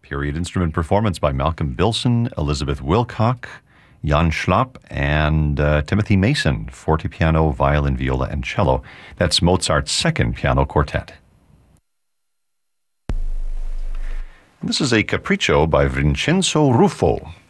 Period instrument performance by Malcolm Bilson, Elizabeth Wilcock, Jan Schlapp, and Timothy Mason, fortepiano, violin, viola, and cello. That's Mozart's second piano quartet. This is a capriccio by Vincenzo Ruffo.